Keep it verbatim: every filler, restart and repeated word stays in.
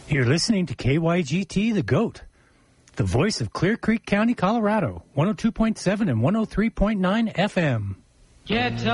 You're listening to K Y G T, The Goat, the voice of Clear Creek County, Colorado, one oh two point seven and one oh three point nine F M. Get